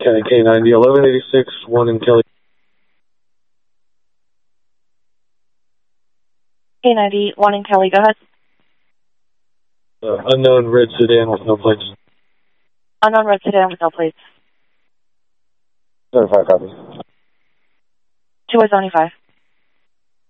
Okay, K90, 1186, 1 in Kelly. K90, 1 in Kelly, go ahead. Unknown red sedan with no plates. Unknown red sedan with no plates. 75 copies. 2-75.